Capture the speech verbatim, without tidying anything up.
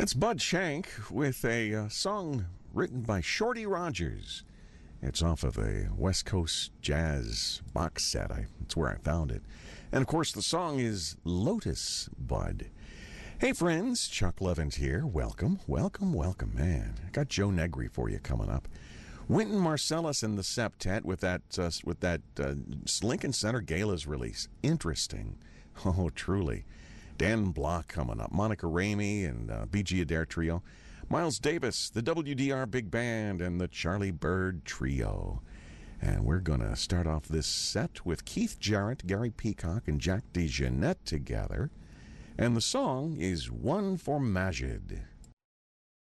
It's Bud Shank with a uh, song written by Shorty Rogers. It's off of a West Coast jazz box set. I, that's where I found it. And, of course, the song is Lotus Bud. Hey, friends, Chuck Levins here. Welcome, welcome, welcome, man. I got Joe Negri for you coming up. Wynton Marsalis and the Septet with that uh, with that uh, Lincoln Center Galas release. Interesting. Oh, truly. Dan Block coming up. Monica Ramey and uh, B G Adair Trio. Miles Davis, the W D R Big Band, and the Charlie Bird Trio. And we're going to start off this set with Keith Jarrett, Gary Peacock, and Jack DeJohnette together. And the song is One for Majid.